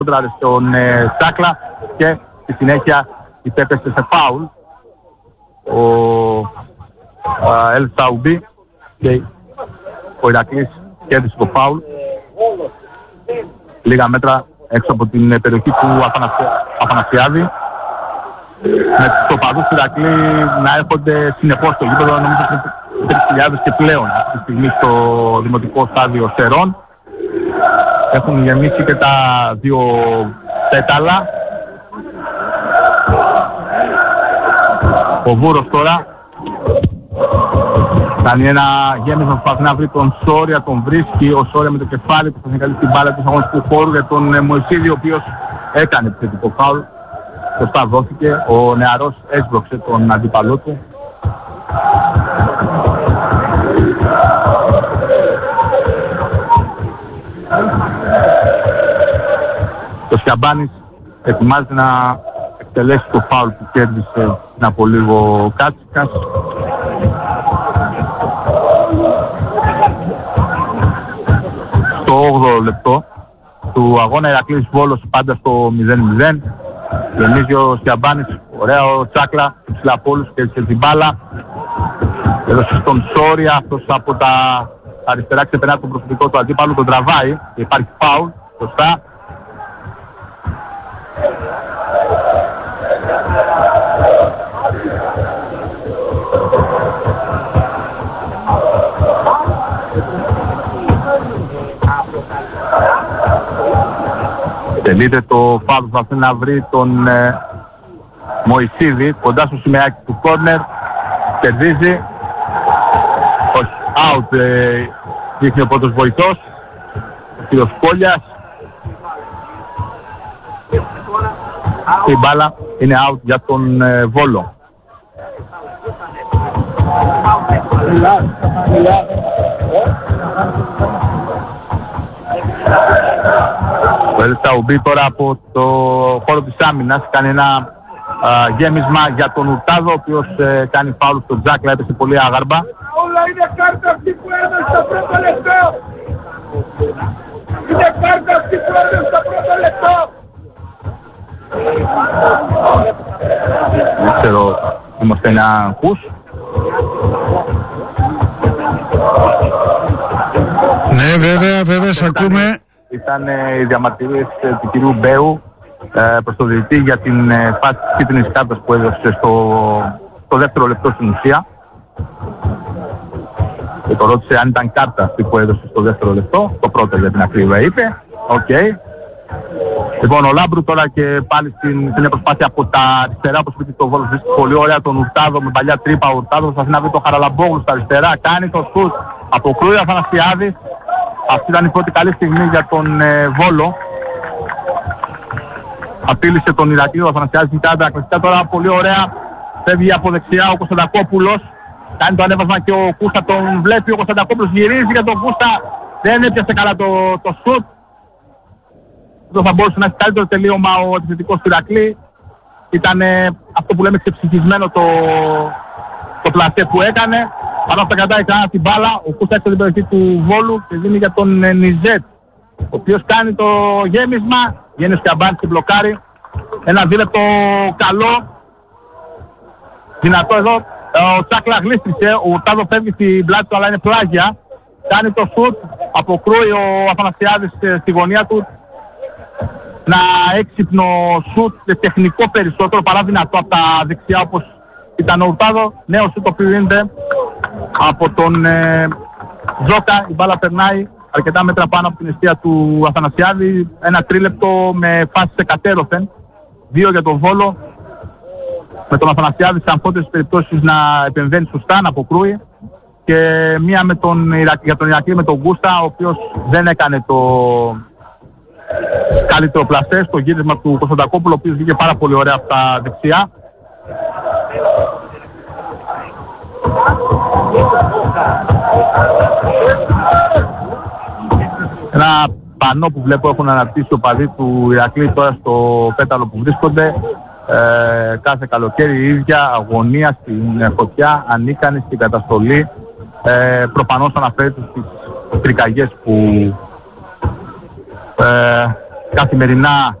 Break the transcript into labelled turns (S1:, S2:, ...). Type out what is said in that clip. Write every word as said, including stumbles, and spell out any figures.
S1: στον ε, Τσάκλα και στη συνέχεια υπέπεσε σε φάουλ ο Ελ Σαουμπί και ο Ηρακλής κέρδισε το φάουλ λίγα μέτρα έξω από την περιοχή του Αθανασιάδη, με τους οπαδούς του Ηρακλή να έρχονται συνεχώς στο γήπεδο, νομίζω τρεις χιλιάδες και πλέον αυτή τη στιγμή στο δημοτικό στάδιο Σερών. Έχουν γεμίσει και τα δύο πέταλα. Ο Βούρος τώρα κάνει ένα γέμισμα, προσπαθεί να βρει τον Σόρια, τον βρίσκει. Ο Σόρια με το κεφάλι του θα συγκαλεί την μπάλα του αγωνιστικού χώρου για τον Μωυσίδη, ο οποίος έκανε επιθετικό φάουλ. Σωστά δόθηκε. Ο νεαρός έσπρωξε τον αντίπαλό του. Το Σιαμπάνης ετοιμάζεται να εκτελέσει το φάουλ που κέρδισε πριν από λίγο Κάτσικας. Στο όγδοο λεπτό του αγώνα Ηρακλής Βόλος πάντα στο μηδέν μηδέν. Γεμίζει ο Σιαμπάνης, ωραία ο Τσάκλα, ψηλά από όλους και την μπάλα. Έδωσε στον Σόρια, αυτός από τα αριστερά ξεπερνά τον προσωπικό του αντίπαλο, τον τραβάει και υπάρχει φάουλ, σωστά. Τελείται το φάουλ, θα θέλει να βρει τον ε, Μωυσίδη κοντά στο σημαίακι του κόρνερ. Κερδίζει. Όχι, out ε, δείχνει ο πρώτος βοηθός, ο κ. Κόλιας. Η μπάλα είναι out για τον ε, Βόλο. Ο Ελ Σαουμπί τώρα από το χώρο της άμυνας κάνει ένα α, γέμισμα για τον Ουρτάδο, ο οποίος ε, κάνει φάουλ στον Τζάκλα, έπεσε πολύ άγαρμα.
S2: Όλα είναι κάρτα αυτή που έδωσε στο πρώτο λεπτό. Είναι κάρτα αυτή που έδωσε στο πρώτο λεπτό.
S1: Δεν ξέρω, είμαστε να ακούς.
S3: Ναι, βέβαια, βέβαια, σε ακούμε.
S1: Ήταν ε, οι διαμαρτυρίες ε, του κυρίου Μπέου ε, προς το διαιτητή για την ε, φάση της κίτρινης κάρτας που έδωσε στο, στο δεύτερο λεπτό στην ουσία. Και το ρώτησε αν ήταν κάρτα αυτή που έδωσε στο δεύτερο λεπτό. Το πρώτο για την ακρίβεια είπε. Οκ. Okay. Λοιπόν, ο Λάμπρου τώρα και πάλι στην, στην μια προσπάθεια από τα αριστερά, όπως είπε το Βόλος, βρίσκει πολύ ωραία τον Ουρτάδο με παλιά τρύπα. Ο Ουρτάδο προσπαθεί να βρει τον Χαραλαμπόγλου στα αριστερά, κάνει το σουτ, αποκρούει ο Αθανασιάδης. Αυτή ήταν η πρώτη καλή στιγμή για τον ε, Βόλο. Απείλησε τον Ηρακλή, ο Αθανασιάδης κοιτάει τα κλασικά τώρα πολύ ωραία. Φεύγει από δεξιά ο Κωνσταντακόπουλος. Κάνει το ανέβασμα και ο Κούστα τον βλέπει. Ο Κωνσταντακόπουλος γυρίζει για τον Κούστα. Δεν έπιασε καλά το, το σουτ. Δεν θα μπορούσε να έχει καλύτερο τελείωμα ο επιθετικός του Ηρακλή. Ήταν ε, αυτό που λέμε ξεψυχισμένο το, το πλασέ που έκανε. Παρά αυτά κρατάει ξανά την μπάλα. Ο Κούστα έξω την περιοχή του Βόλου και δίνει για τον ε, Νιζέτ, ο οποίος κάνει το γέμισμα. Βγαίνει ο Σκιαμπάνης και μπλοκάρει. Ένα δίλεπτο καλό. Δυνατό εδώ. Ο Τσάκλα γλίστρισε. Ο Ουρτάδο φεύγει στην πλάτη του, αλλά είναι πλάγια. Κάνει το σουτ. Αποκρούει ο Αθανασιάδης ε, στη γωνία του. Ένα έξυπνο σουτ, τεχνικό περισσότερο παρά δυνατό από τα δεξιά όπως ήταν ο Ουρτάδο. Νέο σουτ το οποίο γίνεται από τον ε, Ζόκα. Η μπάλα περνάει αρκετά μέτρα πάνω από την αιστεία του Αθανασιάδη. Ένα τρίλεπτο με φάση σε κατέρωθεν. Δύο για τον Βόλο. Με τον Αθανασιάδη σε αμφότερες περιπτώσεις να επεμβαίνει σωστά, να αποκρούει. Και μία με τον, για τον Ηρακλή με τον Γκούστα, ο οποίος δεν έκανε το καλύτερο πλασέ στο γύρισμα του Κωνσταντακόπουλου, ο οποίος βγήκε πάρα πολύ ωραία από τα δεξιά. Ένα πανό που βλέπω έχουν αναρτήσει ο παδί του Ηρακλή τώρα στο πέταλο που βρίσκονται. Ε, κάθε καλοκαίρι η ίδια αγωνία στην φωτιά, ανίκανη στην καταστολή. Ε, προφανώς αναφέρεται στις πυρκαγιές που ε, καθημερινά